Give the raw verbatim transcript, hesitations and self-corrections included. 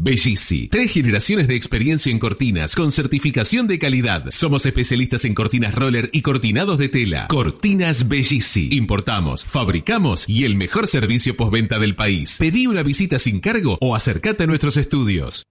Bellisi, tres generaciones de experiencia en cortinas con certificación de calidad. Somos especialistas en cortinas roller y cortinados de tela. Cortinas Bellisi. Importamos, fabricamos y el mejor servicio postventa del país. Pedí una visita sin cargo o acércate a nuestros estudios.